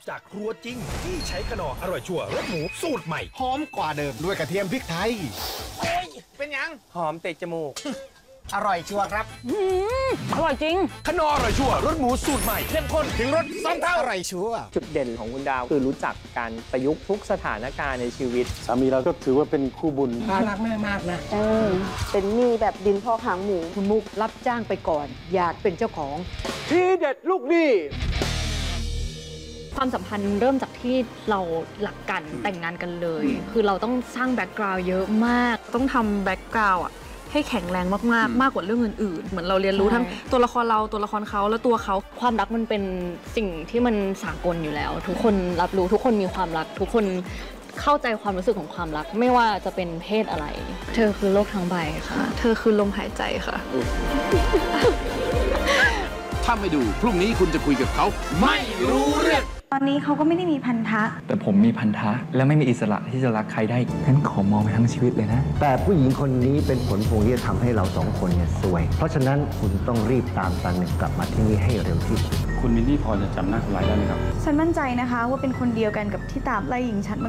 จากครัวจริงที่ใช้ขนออร่อยชัวร์รสหมูสูตรใหม่หอมกว่าเดิมด้วยกระเทียมพริกไทยโอ้ยเป็นยังหอมเตะจมูกอร่อยชัวร์ครับอร่อยจริงขนออร่อยชัวร์รสหมูสูตรใหม่เข้มข้นถึงรสซ้ำเท่าอร่อยชัวร์จุดเด่นของคุณดาวคือรู้จักการประยุกต์ทุกสถานการณ์ในชีวิตสามีเราก็ถือว่าเป็นคู่บุญรักแม่มากนะเป็นหนี้แบบดินพอกหางหมูคุณมุกรับจ้างไปก่อน อยากเป็นเจ้าของทีเด็ดลูกหนี้ความสัมพันธ์เริ่มจากที่เราหลักกันแต่งงานกันเลย คือเราต้องสร้างแบ็กกราวด์เยอะมาก ต้องทำแบ็กกราวด์อะให้แข็งแรงมากๆ มากกว่าเรื่องอื่นๆ เหมือนเราเรียนรู้ทั้งตัวละครเราตัวละครเขาแล้วตัวเขาความรักมันเป็นสิ่งที่มันสากลอยู่แล้ว ทุกคนรับรู้ทุกคนมีความรัก ทุกคนเข้าใจความรู้สึกของความรัก ไม่ว่าจะเป็นเพศอะไร เธอคือโลกทั้งใบค่ะ เธอคือลมหายใจค่ะถ้าไม่ดูพรุ่งนี้คุณจะคุยกับเขาไม่รู้เรื่องตอนนี้เขาก็ไม่ได้มีพันธะแต่ผมมีพันธะและไม่มีอิสระที่จะรักใครได้งั้นขอมองไปทั้งชีวิตเลยนะแต่ผู้หญิงคนนี้เป็นผลพวงที่จะทำให้เราสองคนเนี่ยซวย เพราะฉะนั้นคุณต้องรีบตามตันหนึ่งกลับมาที่นี่ให้เร็วที่สุดคุณมินนี่พอจะจำหน้าคนร้ายได้ไหมครับฉันมั่นใจนะคะว่าเป็นคนเดียวกันกับที่ตามไล่ยิงฉันเมื่อ